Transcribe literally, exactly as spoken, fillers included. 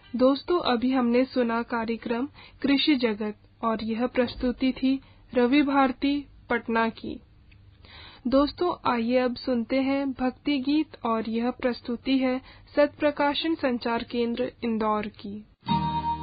दोस्तों, अभी हमने सुना कार्यक्रम कृषि जगत और यह प्रस्तुति थी रवि भारती पटना की। दोस्तों, आइए अब सुनते हैं भक्ति गीत और यह प्रस्तुति है सत्प्रकाशन संचार केंद्र इंदौर की।